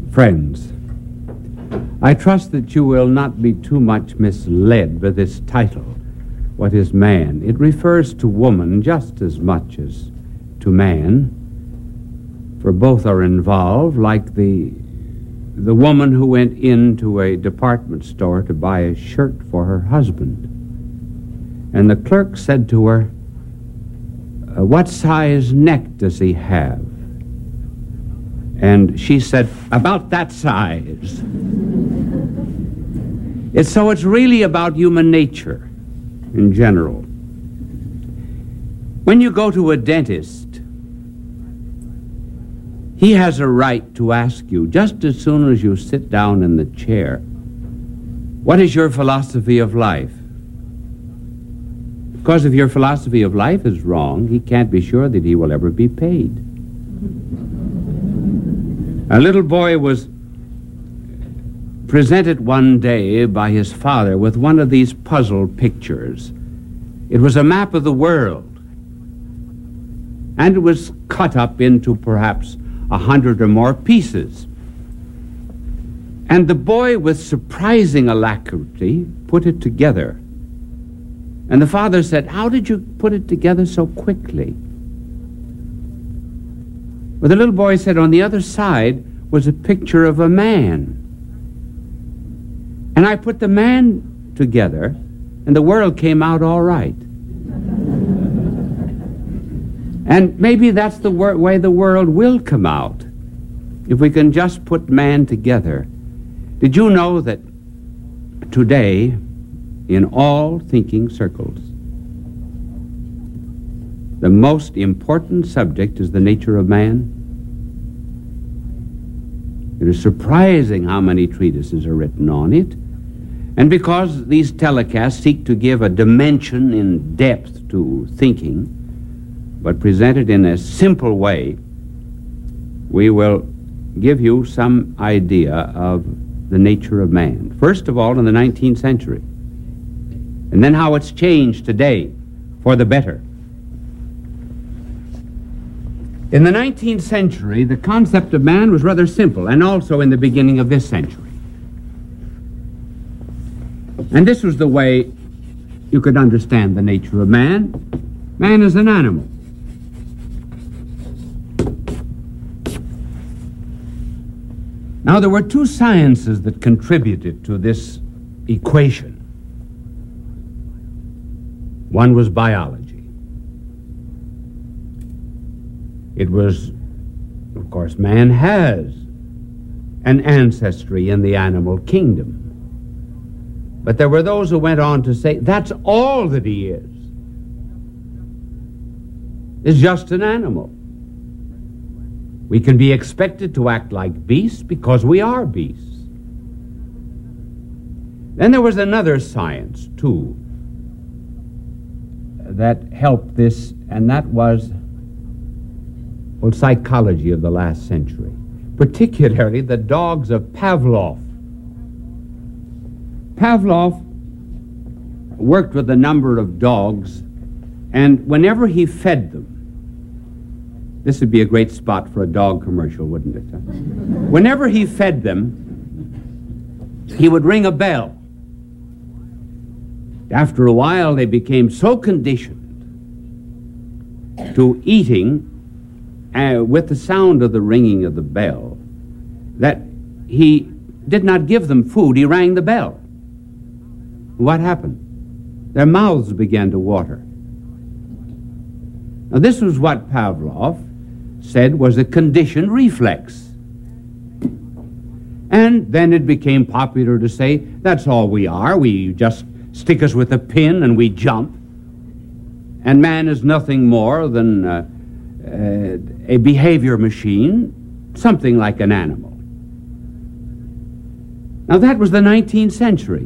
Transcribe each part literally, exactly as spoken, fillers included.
Friends, I trust that you will not be too much misled by this title, What is Man? It refers to woman just as much as to man, for both are involved, like the the woman who went into a department store to buy a shirt for her husband. And the clerk said to her, uh, what size neck does he have? And she said, about that size. It's, so it's really about human nature in general. When you go to a dentist, he has a right to ask you, just as soon as you sit down in the chair, what is your philosophy of life? Because if your philosophy of life is wrong, he can't be sure that he will ever be paid. A little boy was presented one day by his father with one of these puzzle pictures. It was a map of the world, and it was cut up into perhaps a hundred or more pieces. And the boy, with surprising alacrity, put it together. And the father said, how did you put it together so quickly? Well, the little boy said, on the other side was a picture of a man. And I put the man together, and the world came out all right. And maybe that's the wor- way the world will come out, if we can just put man together. Did you know that today, in all thinking circles, the most important subject is the nature of man? It is surprising how many treatises are written on it. And because these telecasts seek to give a dimension in depth to thinking, but presented in a simple way, we will give you some idea of the nature of man. First of all, in the nineteenth century, and then how it's changed today for the better. In the nineteenth century, the concept of man was rather simple, and also in the beginning of this century. And this was the way you could understand the nature of man. Man is an animal. Now, there were two sciences that contributed to this equation. One was biology. It was, of course, man has an ancestry in the animal kingdom. But there were those who went on to say, that's all that he is. Is just an animal. We can be expected to act like beasts because we are beasts. Then there was another science, too, that helped this, and that was, well, psychology of the last century, particularly the dogs of Pavlov. Pavlov worked with a number of dogs, and whenever he fed them, this would be a great spot for a dog commercial, wouldn't it? Huh? Whenever he fed them, he would ring a bell. After a while, they became so conditioned to eating uh, with the sound of the ringing of the bell that he did not give them food. He rang the bell. What happened? Their mouths began to water. Now, this was what Pavlov said was a conditioned reflex. And then it became popular to say, that's all we are. We just stick us with a pin and we jump. And man is nothing more than uh, uh, a behavior machine, something like an animal. Now, that was the nineteenth century.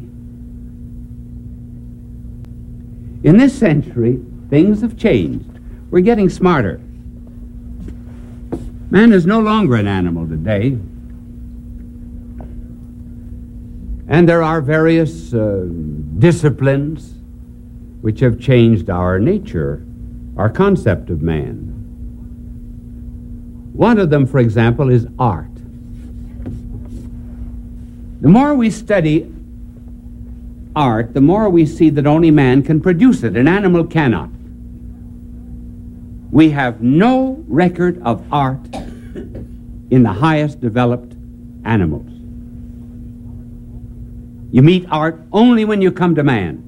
In this century, things have changed. We're getting smarter. Man is no longer an animal today. And there are various uh, disciplines which have changed our nature, our concept of man. One of them, for example, is art. The more we study art, the more we see that only man can produce it. An animal cannot. We have no record of art in the highest developed animals. You meet art only when you come to man.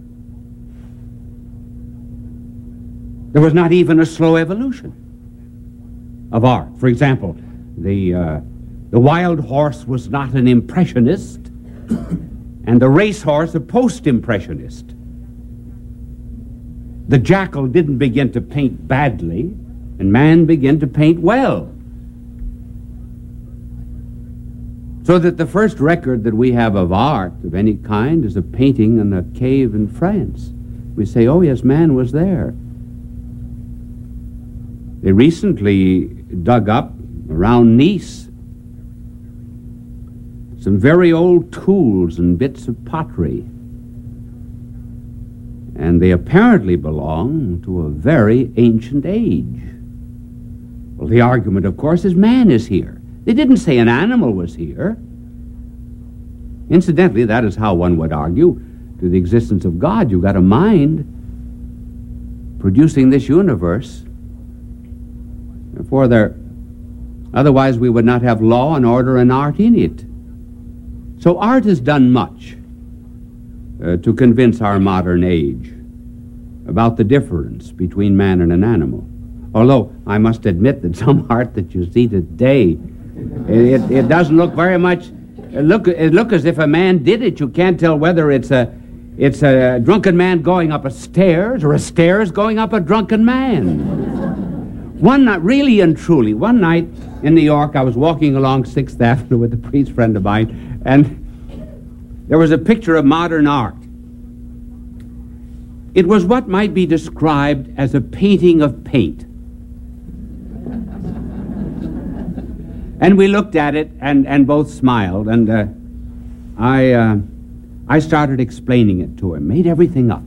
There was not even a slow evolution of art. For example, the, uh, the wild horse was not an impressionist, and the racehorse a post-impressionist. The jackal didn't begin to paint badly, and man began to paint well. So that the first record that we have of art of any kind is a painting in a cave in France. We say, oh yes, man was there. They recently dug up around Nice some very old tools and bits of pottery. And they apparently belong to a very ancient age. Well, the argument, of course, is man is here. They didn't say an animal was here. Incidentally, that is how one would argue to the existence of God. You've got a mind producing this universe. Therefore, there, otherwise we would not have law and order and art in it. So art has done much uh, to convince our modern age about the difference between man and an animal. Although I must admit that some art that you see today, it, it, it doesn't look very much, it look, it look as if a man did it. You can't tell whether it's a, it's a drunken man going up a stairs or a stairs going up a drunken man. One night, really and truly, one night in New York, I was walking along Sixth Avenue with a priest friend of mine, and there was a picture of modern art. It was what might be described as a painting of paint. And we looked at it and, and both smiled, and uh, I, uh, I started explaining it to him, made everything up.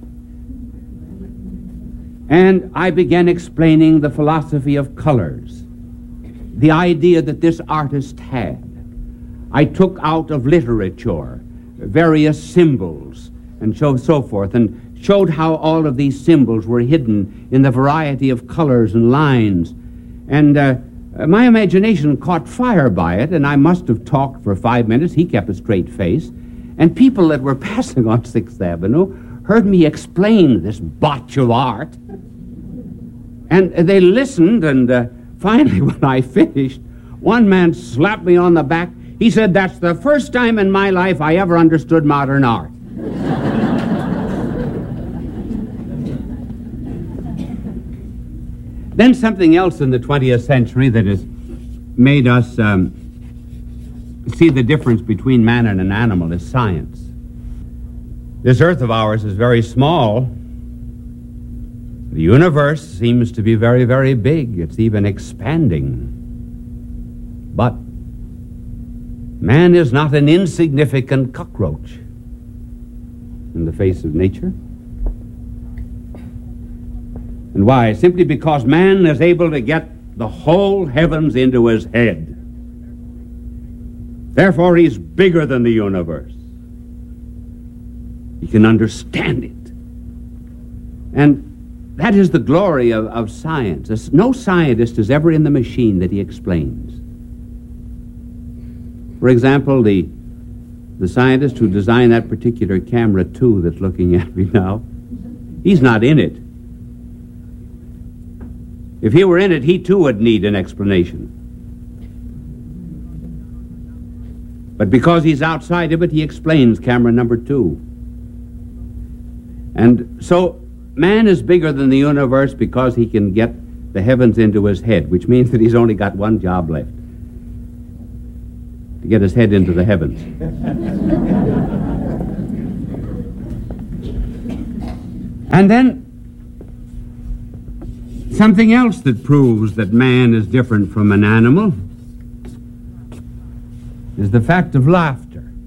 And I began explaining the philosophy of colors, the idea that this artist had. I took out of literature various symbols and so, so forth, and showed how all of these symbols were hidden in the variety of colors and lines. And uh, my imagination caught fire by it, and I must have talked for five minutes. He kept a straight face. And people that were passing on Sixth Avenue heard me explain this botch of art. And they listened, and uh, finally, when I finished, one man slapped me on the back. He said, "That's the first time in my life I ever understood modern art." Then something else in the twentieth century that has made us um, see the difference between man and an animal is science. This earth of ours is very small. The universe seems to be very, very big. It's even expanding. But man is not an insignificant cockroach in the face of nature. And why? Simply because man is able to get the whole heavens into his head. Therefore, he's bigger than the universe. He can understand it. And that is the glory of, of science. No scientist is ever in the machine that he explains. For example, the, the scientist who designed that particular camera two that's looking at me now, he's not in it. If he were in it, he too would need an explanation. But because he's outside of it, he explains camera number two. And so man is bigger than the universe because he can get the heavens into his head, which means that he's only got one job left: to get his head into the heavens. And then something else that proves that man is different from an animal is the fact of laughter.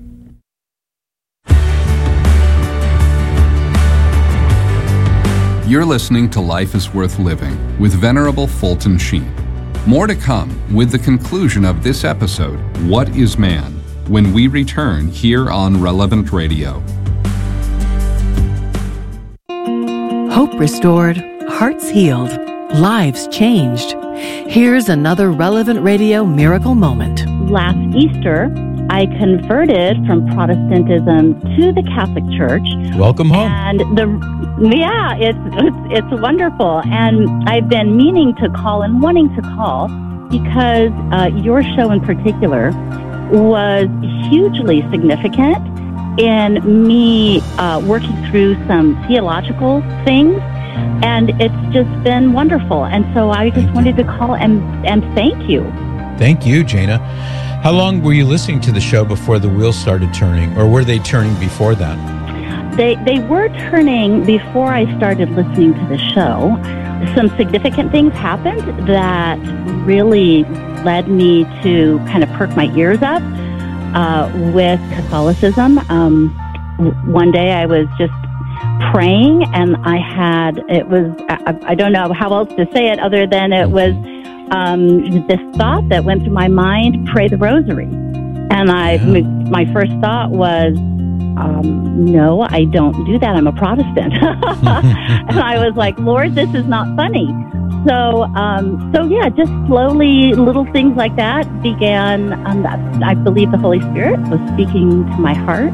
You're listening to Life is Worth Living with Venerable Fulton Sheen. More to come with the conclusion of this episode, What is Man? when we return here on Relevant Radio. Hope restored, hearts healed, lives changed. Here's another Relevant Radio miracle moment. Last Easter, I converted from Protestantism to the Catholic Church. Welcome home. And the yeah, it's it's, it's wonderful. And I've been meaning to call and wanting to call because uh, your show in particular was hugely significant in me uh, working through some theological things. And it's just been wonderful. And so I just wanted to call and, and thank you. Thank you, Jana. How long were you listening to the show before the wheels started turning, or were they turning before that? They they were turning before I started listening to the show. Some significant things happened that really led me to kind of perk my ears up uh, with Catholicism. Um, one day I was just praying, and I had, it was, I, I don't know how else to say it other than it was um, this thought that went through my mind, pray the rosary. And I, yeah. my first thought was, um, no, I don't do that. I'm a Protestant. And I was like, Lord, this is not funny. So, um, so yeah, just slowly, little things like that began. Um, I believe the Holy Spirit was speaking to my heart.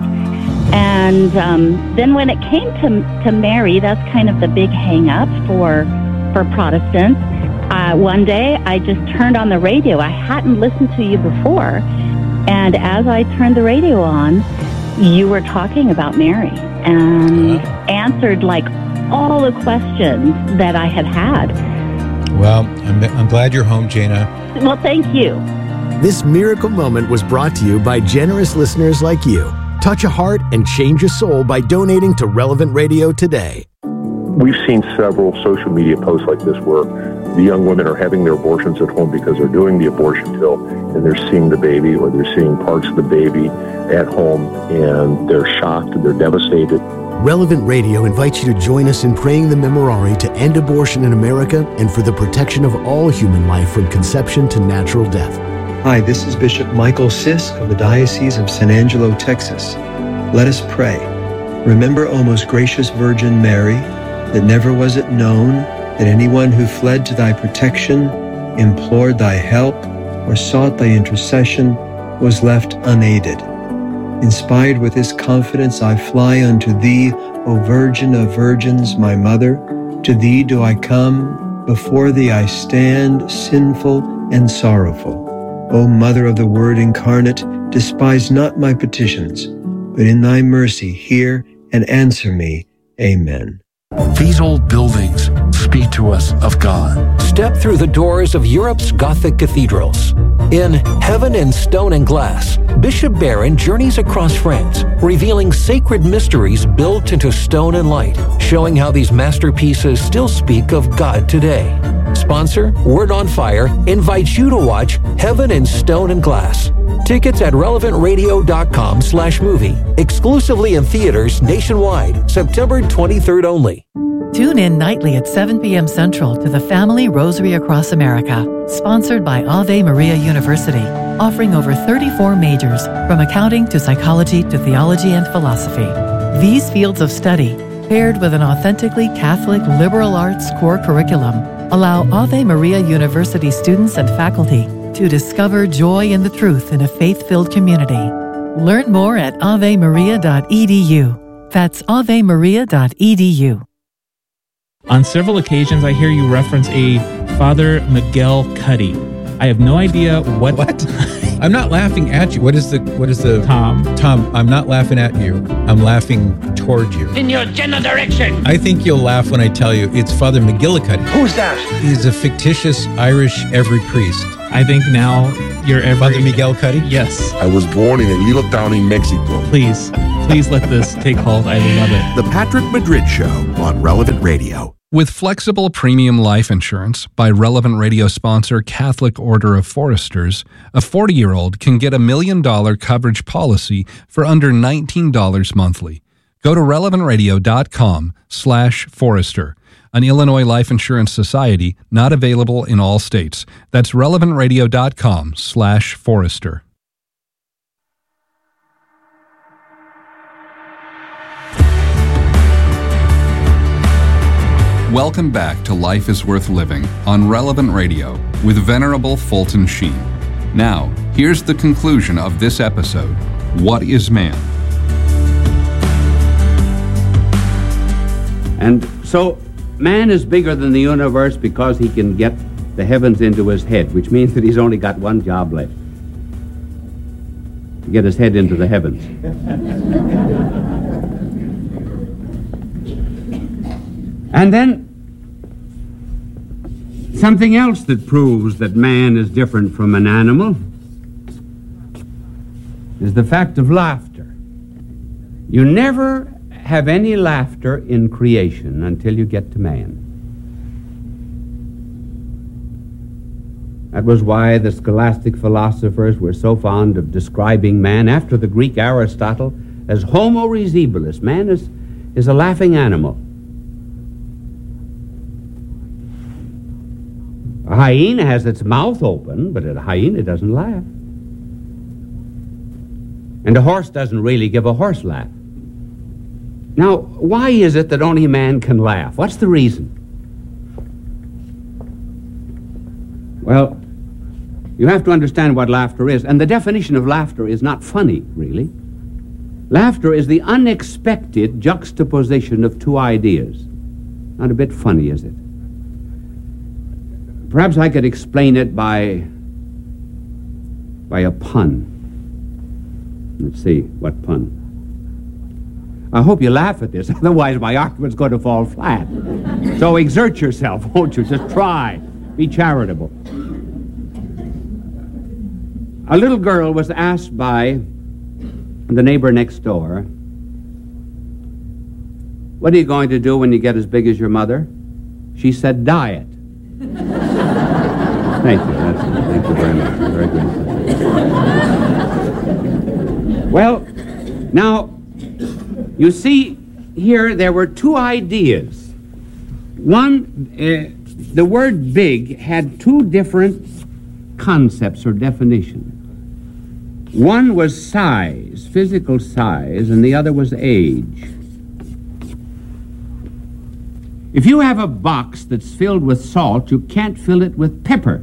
And um, then when it came to to Mary, that's kind of the big hang up for for Protestants. Uh, one day I just turned on the radio. I hadn't listened to you before. And as I turned the radio on, you were talking about Mary and yeah. answered like all the questions that I had had. Well, I'm, I'm glad you're home, Jana. Well, thank you. This miracle moment was brought to you by generous listeners like you. Touch a heart and change a soul by donating to Relevant Radio today. We've seen several social media posts like this where the young women are having their abortions at home because they're doing the abortion pill and they're seeing the baby, or they're seeing parts of the baby at home, and they're shocked and they're devastated. Relevant Radio invites you to join us in praying the Memorare to end abortion in America and for the protection of all human life from conception to natural death. Hi, this is Bishop Michael Sisk of the Diocese of San Angelo, Texas. Let us pray. Remember, O most gracious Virgin Mary, that never was it known that anyone who fled to thy protection, implored thy help, or sought thy intercession was left unaided. Inspired with this confidence, I fly unto thee, O Virgin of Virgins, my Mother. To thee do I come, before thee I stand, sinful and sorrowful. O Mother of the Word incarnate, despise not my petitions, but in thy mercy hear and answer me. Amen. These old buildings speak to us of God. Step through the doors of Europe's Gothic cathedrals. In Heaven in Stone and Glass, Bishop Barron journeys across France, revealing sacred mysteries built into stone and light, showing how these masterpieces still speak of God today. Sponsor, Word on Fire, invites you to watch Heaven in Stone and Glass. Tickets at relevantradio.com slash movie. Exclusively in theaters nationwide, September twenty-third only. Tune in nightly at seven p.m. Central to the Family Rosary Across America, sponsored by Ave Maria University, offering over thirty-four majors, from accounting to psychology to theology and philosophy. These fields of study, paired with an authentically Catholic liberal arts core curriculum, allow Ave Maria University students and faculty to discover joy in the truth in a faith-filled community. Learn more at ave maria dot e d u. That's ave maria dot e d u. On several occasions, I hear you reference a Father Miguel Cuddy. I have no idea what... What? I'm not laughing at you. What is the... What is the... Tom. Tom, I'm not laughing at you. I'm laughing toward you. In your general direction. I think you'll laugh when I tell you it's Father McGillicuddy. Who's that? He's a fictitious Irish every priest. I think now you're every... Father Miguel Cuddy? Yes. I was born in a little town in Mexico. Please, please let this take hold. I love it. The Patrick Madrid Show on Relevant Radio. With flexible premium life insurance by Relevant Radio sponsor Catholic Order of Foresters, a forty-year-old can get a million-dollar coverage policy for under nineteen dollars monthly. Go to relevantradio.com slash Forester, an Illinois Life Insurance Society not available in all states. That's relevantradio.com slash Forester. Welcome back to Life is Worth Living on Relevant Radio with Venerable Fulton Sheen. Now, here's the conclusion of this episode. What is man? And so, man is bigger than the universe because he can get the heavens into his head, which means that he's only got one job left. To get his head into the heavens. And then, something else that proves that man is different from an animal is the fact of laughter. You never have any laughter in creation until you get to man. That was why the scholastic philosophers were so fond of describing man, after the Greek Aristotle, as Homo risibilus. Man is, is a laughing animal. A hyena has its mouth open, but a hyena doesn't laugh. And a horse doesn't really give a horse laugh. Now, why is it that only man can laugh? What's the reason? Well, you have to understand what laughter is. And the definition of laughter is not funny, really. Laughter is the unexpected juxtaposition of two ideas. Not a bit funny, is it? Perhaps I could explain it by, by a pun. Let's see, what pun? I hope you laugh at this, otherwise my argument's going to fall flat. So exert yourself, won't you? Just try. Be charitable. A little girl was asked by the neighbor next door, "What are you going to do when you get as big as your mother?" She said, "Diet." Thank you. That's, thank you very much. Very good. Well, now, you see, here there were two ideas. One, uh, the word big had two different concepts or definitions. One was size, physical size, and the other was age. If you have a box that's filled with salt, you can't fill it with pepper.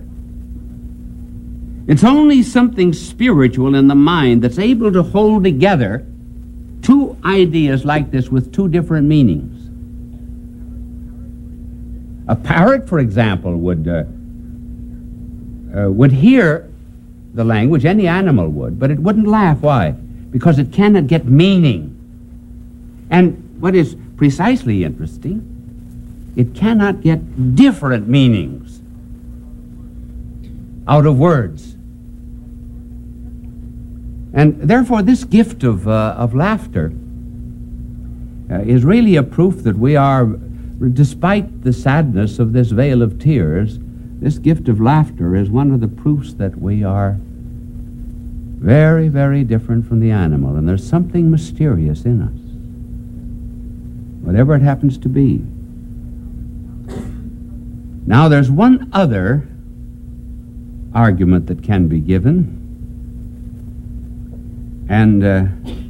It's only something spiritual in the mind that's able to hold together two ideas like this with two different meanings. A parrot, for example, would uh, uh, would hear the language, any animal would, but it wouldn't laugh. Why? Because it cannot get meaning. And what is precisely interesting, it cannot get different meanings out of words. And therefore, this gift of, uh, of laughter uh, is really a proof that we are, despite the sadness of this vale of tears, this gift of laughter is one of the proofs that we are very, very different from the animal, and there's something mysterious in us, whatever it happens to be. Now, there's one other argument that can be given, and uh,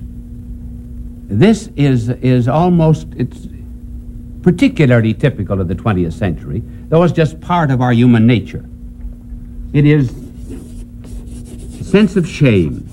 this is is almost, it's particularly typical of the twentieth century, though it's just part of our human nature. It is a sense of shame.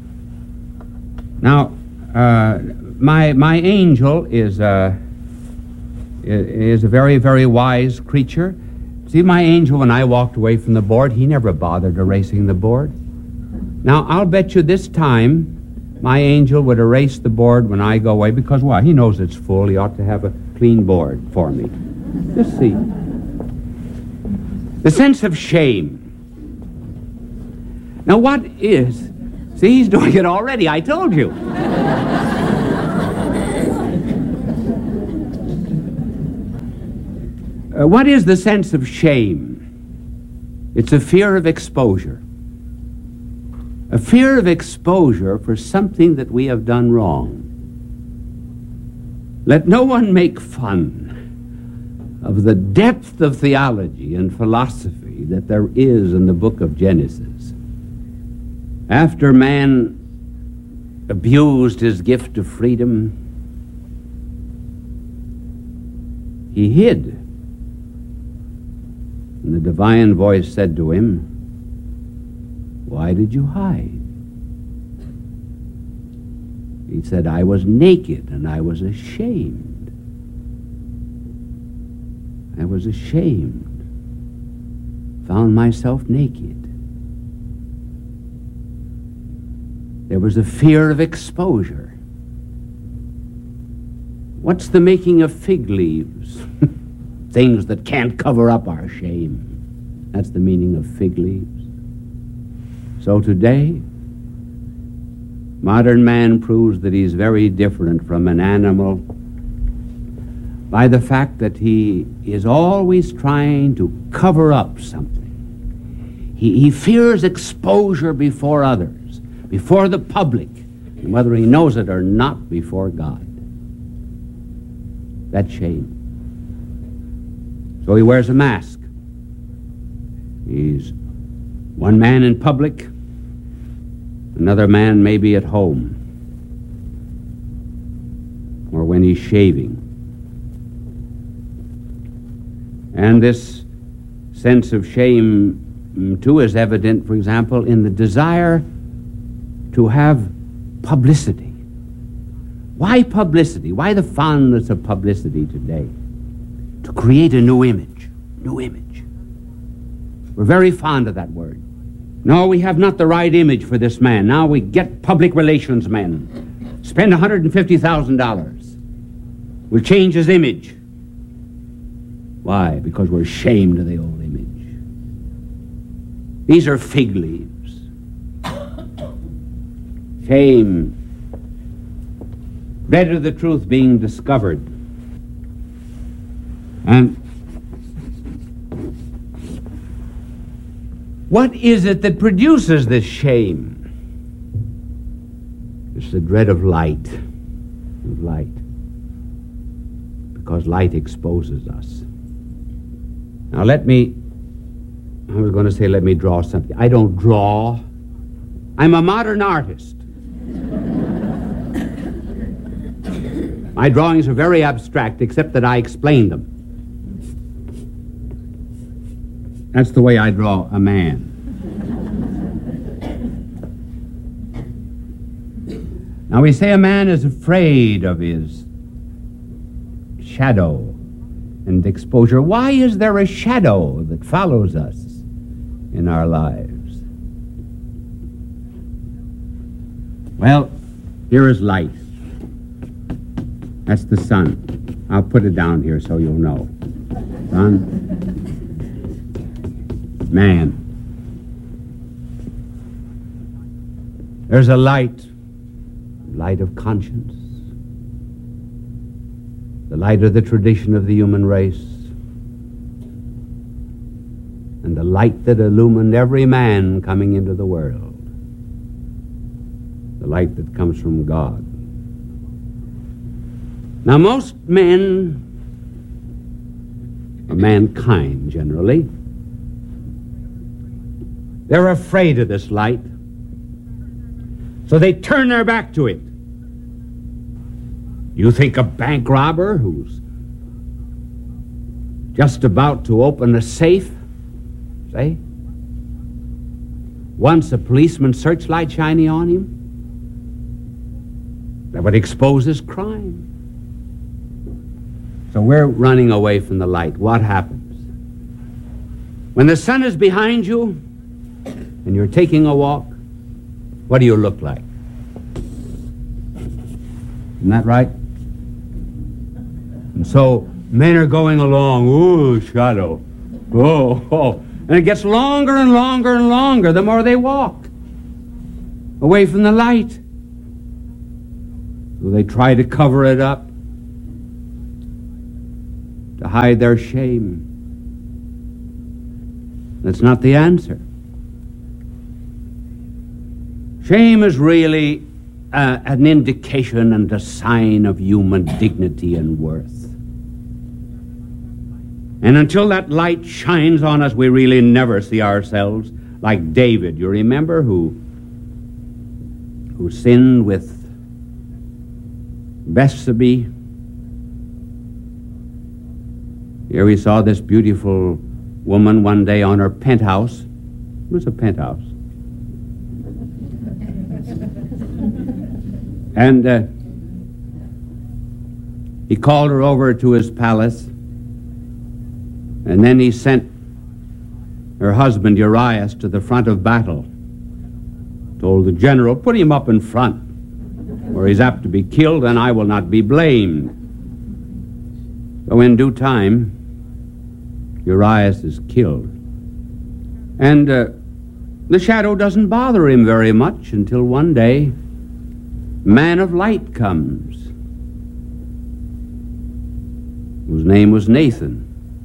Now, uh, my my angel is uh, is a very, very wise creature. See, my angel, when I walked away from the board, he never bothered erasing the board. Now, I'll bet you this time my angel would erase the board when I go away because, well, he knows it's full. He ought to have a clean board for me. Just see. The sense of shame. Now, what is... See, he's doing it already. I told you. Uh, what is the sense of shame? It's a fear of exposure. A fear of exposure for something that we have done wrong. Let no one make fun of the depth of theology and philosophy that there is in the book of Genesis. After man abused his gift of freedom, he hid And the divine voice said to him, "Why did you hide?" He said, "I was naked and I was ashamed. I was ashamed. Found myself naked." There was a fear of exposure. What's the making of fig leaves? Things that can't cover up our shame. That's the meaning of fig leaves. So today, modern man proves that he's very different from an animal by the fact that he is always trying to cover up something. He, he fears exposure before others, before the public, and whether he knows it or not, before God. That's shame. So he wears a mask. He's one man in public, another man maybe at home, or when he's shaving. And this sense of shame, too, is evident, for example, in the desire to have publicity. Why publicity? Why the fondness of publicity today? To create a new image. New image. We're very fond of that word. No, we have not the right image for this man. Now we get public relations men. Spend one hundred fifty thousand dollars. We'll change his image. Why? Because we're ashamed of the old image. These are fig leaves. Shame. Dread of the truth being discovered. And what is it that produces this shame? It's the dread of light. Of light. Because light exposes us. Now let me, I was going to say let me draw something. I don't draw. I'm a modern artist. My drawings are very abstract, except that I explain them. That's the way I draw a man. Now we say a man is afraid of his shadow and exposure. Why is there a shadow that follows us in our lives? Well, here is light. That's the sun. I'll put it down here so you'll know. Sun. Man. There's a light, light of conscience, the light of the tradition of the human race, and the light that illumined every man coming into the world, the light that comes from God. Now, most men, or mankind generally, they're afraid of this light, so they turn their back to it. You think a bank robber who's just about to open a safe, say, wants a policeman's searchlight shining on him? That would expose his crime. So we're running away from the light. What happens? When the sun is behind you and you're taking a walk, what do you look like? Isn't that right? And so men are going along, ooh, shadow, oh, oh. And it gets longer and longer and longer the more they walk away from the light. So they try to cover it up, to hide their shame. That's not the answer. Shame is really uh, an indication and a sign of human dignity and worth. And until that light shines on us, we really never see ourselves like David, you remember, who, who sinned with Bathsheba. Here we saw this beautiful woman one day on her penthouse. It was a penthouse. And uh, he called her over to his palace, and then he sent her husband Urias to the front of battle. Told the general, put him up in front, or he's apt to be killed, and I will not be blamed. So in due time, Urias is killed. And uh, the shadow doesn't bother him very much until one day, man of light comes, whose name was Nathan.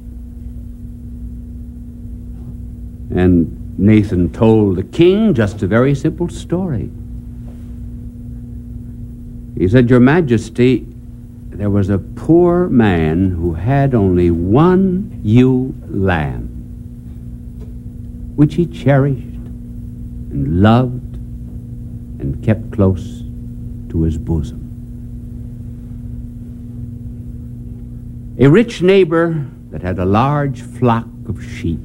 And Nathan told the king just a very simple story. He said, Your Majesty, there was a poor man who had only one ewe lamb, which he cherished and loved and kept close to his bosom. A rich neighbor that had a large flock of sheep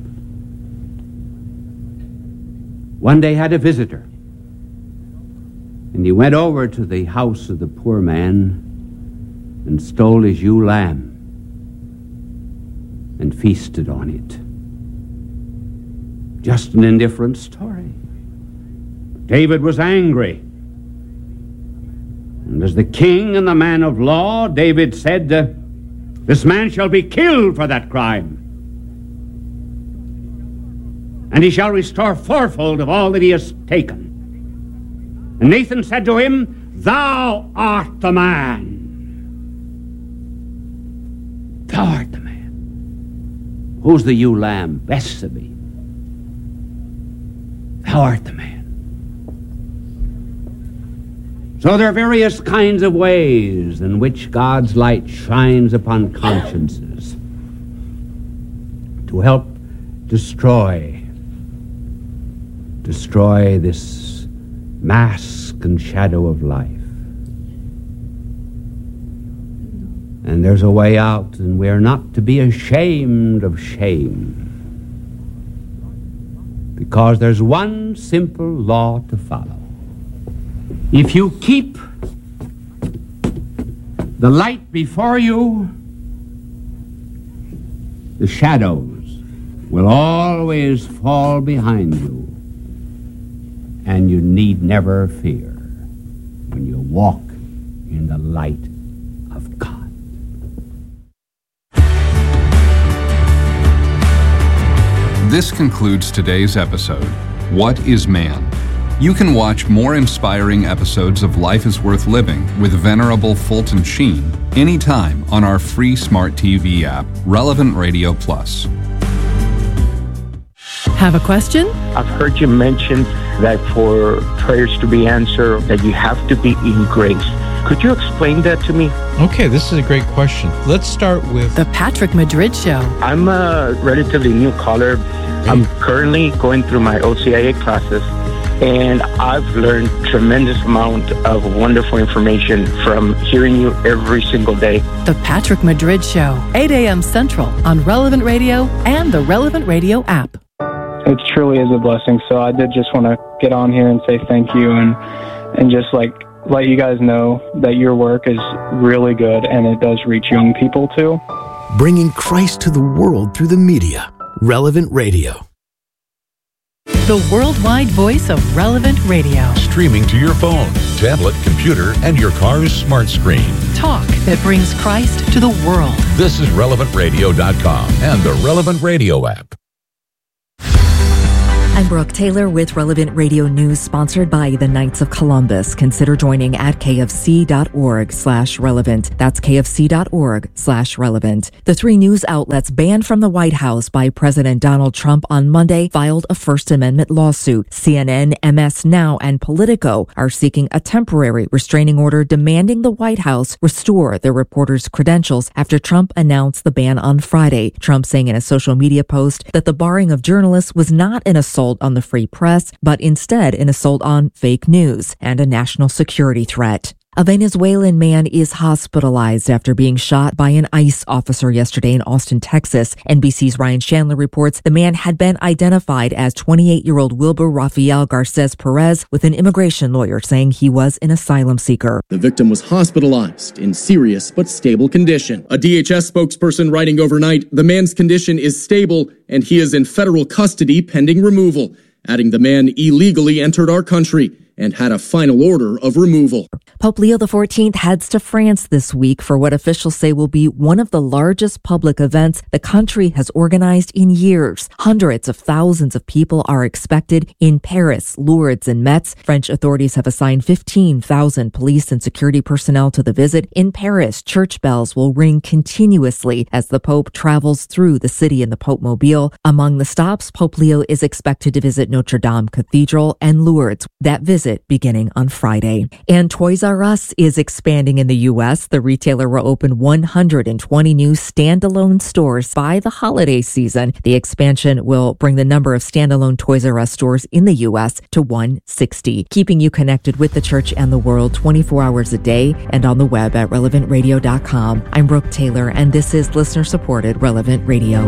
one day had a visitor, and he went over to the house of the poor man and stole his ewe lamb and feasted on it. Just an indifferent story. David was angry. And as the king and the man of law, David said, uh, this man shall be killed for that crime, and he shall restore fourfold of all that he has taken. And Nathan said to him, Thou art the man. Thou art the man. Who's the ewe lamb? Bethsabe. Thou art the man. So there are various kinds of ways in which God's light shines upon consciences to help destroy destroy this mask and shadow of life. And there's a way out, and we're not to be ashamed of shame, because there's one simple law to follow. If you keep the light before you, the shadows will always fall behind you, and you need never fear when you walk in the light of God. This concludes today's episode, What is Man? You can watch more inspiring episodes of Life is Worth Living with Venerable Fulton Sheen anytime on our free smart T V app, Relevant Radio Plus. Have a question? I've heard you mention that for prayers to be answered, that you have to be in grace. Could you explain that to me? Okay, this is a great question. Let's start with The Patrick Madrid Show. I'm a relatively new caller. I'm currently going through my O C I A classes, and I've learned tremendous amount of wonderful information from hearing you every single day. The Patrick Madrid Show, eight a.m. Central on Relevant Radio and the Relevant Radio app. It truly is a blessing. So I did just want to get on here and say thank you, and and just like let you guys know that your work is really good and it does reach young people too. Bringing Christ to the world through the media. Relevant Radio. The worldwide voice of Relevant Radio. Streaming to your phone, tablet, computer, and your car's smart screen. Talk that brings Christ to the world. This is relevant radio dot com and the Relevant Radio app. I'm Brooke Taylor with Relevant Radio News, sponsored by the Knights of Columbus. Consider joining at kfc.org slash relevant. That's kfc.org slash relevant. The three news outlets banned from the White House by President Donald Trump on Monday filed a First Amendment lawsuit. C N N, M S Now, and Politico are seeking a temporary restraining order demanding the White House restore their reporters' credentials after Trump announced the ban on Friday. Trump saying in a social media post that the barring of journalists was not an assault on the free press, but instead an assault on fake news and a national security threat. A Venezuelan man is hospitalized after being shot by an ICE officer yesterday in Austin, Texas. N B C's Ryan Chandler reports the man had been identified as twenty-eight-year-old Wilbur Rafael Garces Perez, with an immigration lawyer saying he was an asylum seeker. The victim was hospitalized in serious but stable condition. A D H S spokesperson writing overnight, the man's condition is stable and he is in federal custody pending removal, adding the man illegally entered our country and had a final order of removal. Pope Leo the fourteenth heads to France this week for what officials say will be one of the largest public events the country has organized in years. Hundreds of thousands of people are expected in Paris, Lourdes, and Metz. French authorities have assigned fifteen thousand police and security personnel to the visit. In Paris, church bells will ring continuously as the Pope travels through the city in the Pope Mobile. Among the stops, Pope Leo is expected to visit Notre Dame Cathedral and Lourdes. That visit beginning on Friday. And Toys R Us is expanding in the U S. The retailer will open one hundred twenty new standalone stores by the holiday season. The expansion will bring the number of standalone Toys R Us stores in the U S to one hundred sixty, keeping you connected with the church and the world twenty-four hours a day and on the web at relevant radio dot com. I'm Brooke Taylor, and this is listener-supported Relevant Radio.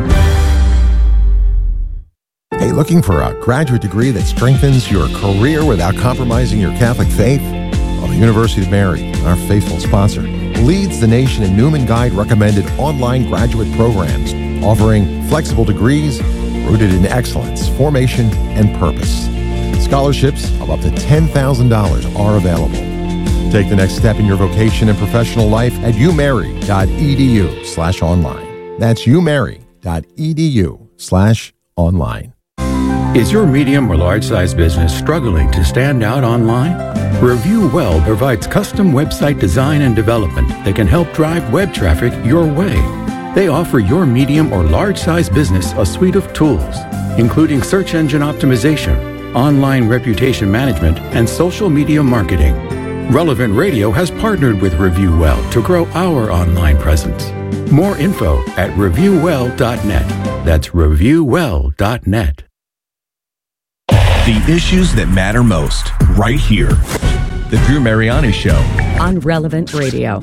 Hey, looking for a graduate degree that strengthens your career without compromising your Catholic faith? Well, the University of Mary, our faithful sponsor, leads the nation in Newman Guide recommended online graduate programs, offering flexible degrees rooted in excellence, formation, and purpose. Scholarships of up to ten thousand dollars are available. Take the next step in your vocation and professional life at umary.edu slash online. That's umary.edu slash online. Is your medium or large size business struggling to stand out online? Review Well provides custom website design and development that can help drive web traffic your way. They offer your medium or large size business a suite of tools, including search engine optimization, online reputation management, and social media marketing. Relevant Radio has partnered with Review Well to grow our online presence. More info at review well dot net. That's review well dot net. The issues that matter most, right here. The Drew Mariani Show. On Relevant Radio.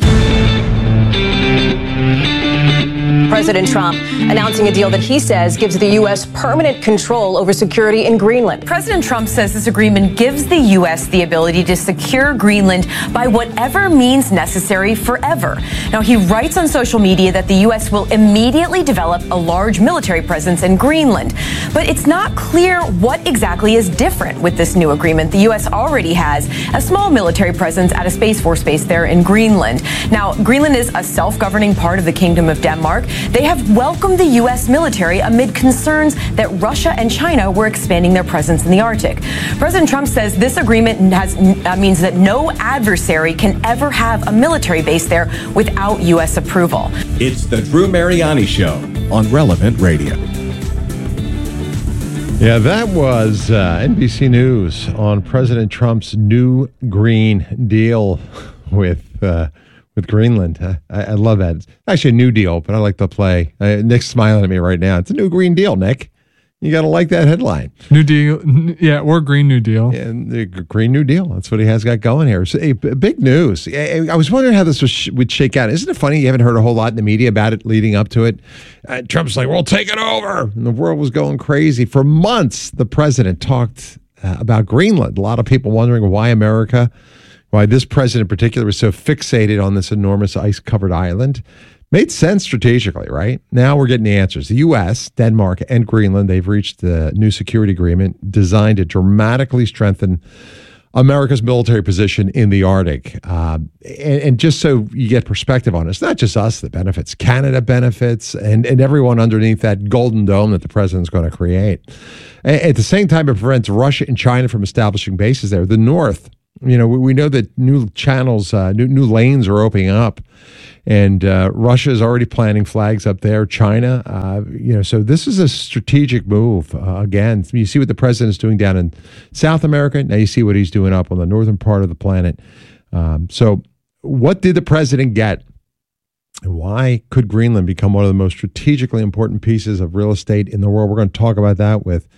President Trump announcing a deal that he says gives the U S permanent control over security in Greenland. President Trump says this agreement gives the U S the ability to secure Greenland by whatever means necessary forever. Now, he writes on social media that the U S will immediately develop a large military presence in Greenland. But it's not clear what exactly is different with this new agreement. The U S already has a small military presence at a Space Force base there in Greenland. Now, Greenland is a self-governing part of the Kingdom of Denmark. They have welcomed the U S military amid concerns that Russia and China were expanding their presence in the Arctic. President Trump says this agreement has, uh, means that no adversary can ever have a military base there without U S approval. It's the Drew Mariani Show on Relevant Radio. Yeah, that was uh, N B C News on President Trump's new Green Deal with uh, with Greenland. I, I love that. It's actually a new deal, but I like to play. Uh, Nick's smiling at me right now. It's a new Green Deal, Nick. You got to like that headline. New Deal, yeah, or Green New Deal. Yeah, the Green New Deal. That's what he has got going here. So, hey, big news. I was wondering how this was, would shake out. Isn't it funny you haven't heard a whole lot in the media about it leading up to it? Uh, Trump's like, we'll take it over. And the world was going crazy. For months, the president talked uh, about Greenland. A lot of people wondering why America, why this president in particular was so fixated on this enormous ice-covered island. Made sense strategically, right? Now we're getting the answers. The U S, Denmark, and Greenland, they've reached the new security agreement designed to dramatically strengthen America's military position in the Arctic. Um, and, and just so you get perspective on it, it's not just us that benefits. Canada benefits, and, and everyone underneath that golden dome that the president's going to create. And at the same time, it prevents Russia and China from establishing bases there. The North, you know, we, we know that new channels, uh, new, new lanes are opening up. And uh, Russia is already planting flags up there. China, uh, you know, so this is a strategic move. Uh, again, you see what the president's doing down in South America. Now you see what he's doing up on the northern part of the planet. Um, so what did the president get? And why could Greenland become one of the most strategically important pieces of real estate in the world? We're going to talk about that with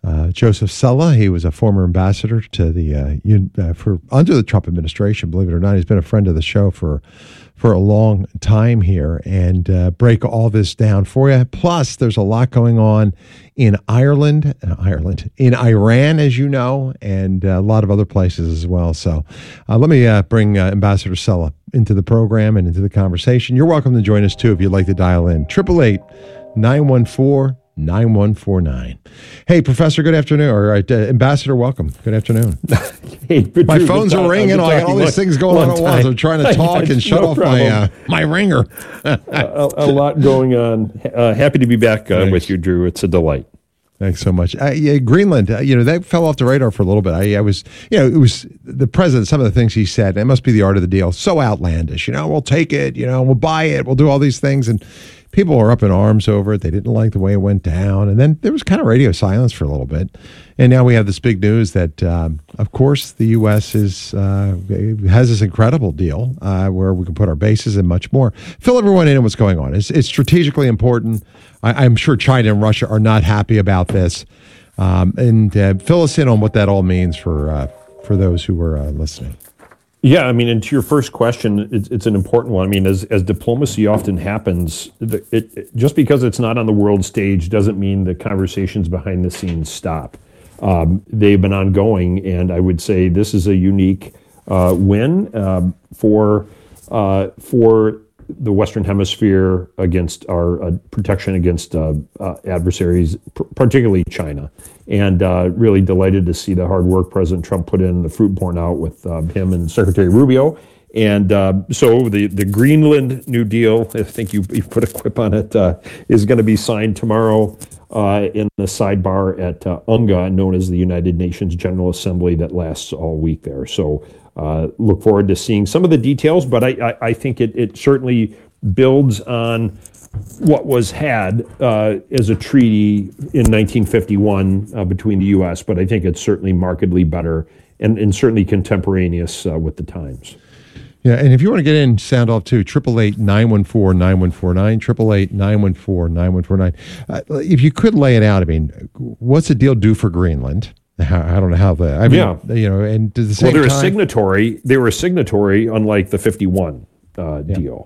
uh, Joseph Sella. He was a former ambassador to the uh, un, uh, for under the Trump administration. Believe it or not, he's been a friend of the show for for a long time here, and uh, break all this down for you. Plus, there's a lot going on in Ireland, uh, Ireland, in Iran, as you know, and uh, a lot of other places as well. So, uh, let me uh, bring uh, Ambassador Sella into the program and into the conversation. You're welcome to join us too if you'd like to dial in. Triple eight nine one four nine one four nine. Hey, Professor, good afternoon. Or uh, Ambassador, welcome. Good afternoon. Hey, my Drew, phones are ringing. I got all these things going on at once. I'm trying to talk and shut no off my uh, my ringer. a, a lot going on. Uh, happy to be back uh, with you, Drew. It's a delight. Thanks so much. Uh, yeah, Greenland, uh, you know, that fell off the radar for a little bit. I, I was, you know, it was the president, some of the things he said, and it must be the art of the deal, so outlandish. You know, we'll take it, you know, we'll buy it, we'll do all these things. And people were up in arms over it. They didn't like the way it went down. And then there was kind of radio silence for a little bit. And now we have this big news that, um, of course, the U S is uh, has this incredible deal uh, where we can put our bases and much more. Fill everyone in on what's going on. It's, it's strategically important. I, I'm sure China and Russia are not happy about this. Um, and uh, fill us in on what that all means for, uh, for those who were uh, listening. Yeah, I mean, and to your first question, it's, it's an important one. I mean, as as diplomacy often happens, it, it, just because it's not on the world stage doesn't mean the conversations behind the scenes stop. Um, they've been ongoing, and I would say this is a unique uh, win um, for uh, for the Western Hemisphere against our uh, protection against uh, uh, adversaries, pr- particularly China. And uh, really delighted to see the hard work President Trump put in, the fruit borne out with uh, him and Secretary Rubio. And uh, so the, the Greenland New Deal, I think you, you put a quip on it, uh, is going to be signed tomorrow uh, in the sidebar at uh, UNGA, known as the United Nations General Assembly, that lasts all week there. So uh, look forward to seeing some of the details, but I, I, I think it, it certainly builds on what was had uh, as a treaty in nineteen fifty-one uh, between the U S, but I think it's certainly markedly better and, and certainly contemporaneous uh, with the times. Yeah, and if you want to get in, sound off too, triple eight nine one four nine one four nine, triple eight nine one four nine one four nine. Uh, if you could lay it out, I mean, what's the deal do for Greenland? I don't know how the, I mean, yeah. you know, and at the same well, they're time, a signatory. They were a signatory, unlike the fifty-one uh, yeah. deal.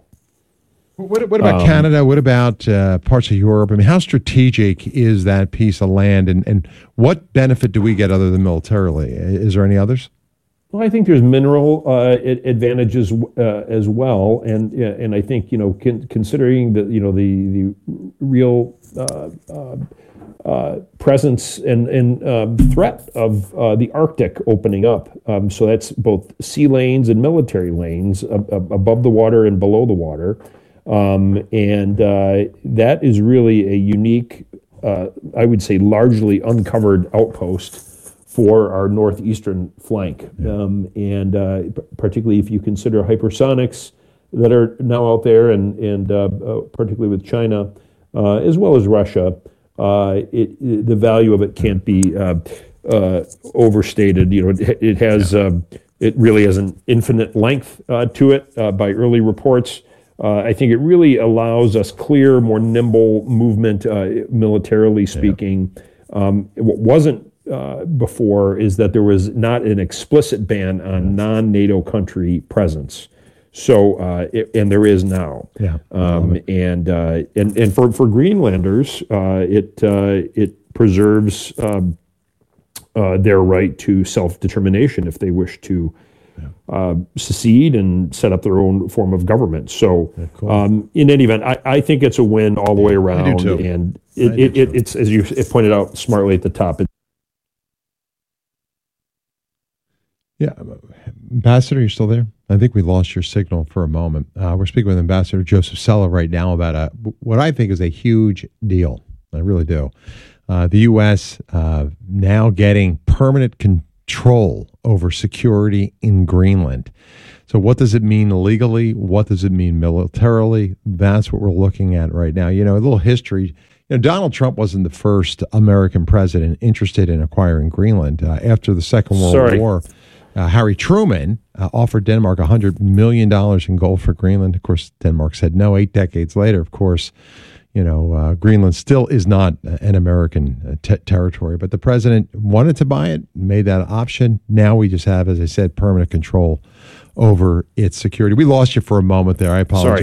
What, what about um, Canada? What about uh, parts of Europe? I mean, how strategic is that piece of land, and, and what benefit do we get other than militarily? Is there any others? Well, I think there's mineral uh, advantages uh, as well, and and I think you know con- considering the you know the the real uh, uh, uh, presence and and uh, threat of uh, the Arctic opening up, um, so that's both sea lanes and military lanes uh, above the water and below the water. Um, and uh, that is really a unique, uh, I would say, largely uncovered outpost for our northeastern flank. Yeah. Um, and uh, particularly if you consider hypersonics that are now out there, and, and uh, uh, particularly with China, uh, as well as Russia, uh, it, it, the value of it can't be uh, uh, overstated. You know, it, it has, yeah. um, it really has an infinite length uh, to it uh, by early reports. Uh, I think it really allows us clear, more nimble movement, uh, militarily speaking. Yeah. Um, what wasn't uh, before is that there was not an explicit ban on non-NATO country presence. So, uh, it, and there is now. Yeah. Um, and uh, and and for for Greenlanders, uh, it uh, it preserves um, uh, their right to self-determination if they wish to. Yeah. Uh, secede and set up their own form of government. So, yeah, cool. um, in any event, I, I think it's a win all the way around. I do too. And it, it, it, it's, as you pointed out smartly at the top. It, yeah, Ambassador, you're still there? I think we lost your signal for a moment. Uh, we're speaking with Ambassador Joseph Sella right now about a, what I think is a huge deal. I really do. Uh, the U S uh, now getting permanent control. Control over security in Greenland. So what does it mean legally? What does it mean militarily? That's what we're looking at right now. You know, a little history. You know, Donald Trump wasn't the first American president interested in acquiring Greenland. Uh, after the Second World Sorry. War, uh, Harry Truman uh, offered Denmark one hundred million dollars in gold for Greenland. Of course, Denmark said no. Eight decades later, of course, you know, uh, Greenland still is not an American uh, te- territory. But the president wanted to buy it, made that option. Now we just have, as I said, permanent control over its security. We lost you for a moment there. I apologize. Sorry.